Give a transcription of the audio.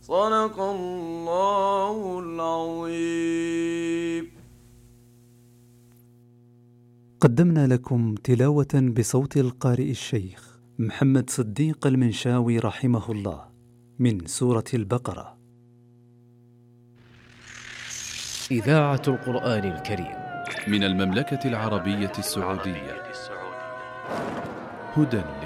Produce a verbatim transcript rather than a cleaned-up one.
صدق الله العظيم. قدمنا لكم تلاوة بصوت القارئ الشيخ محمد صديق المنشاوي رحمه الله من سورة البقرة. إذاعة القرآن الكريم من المملكة العربية السعودية. هدى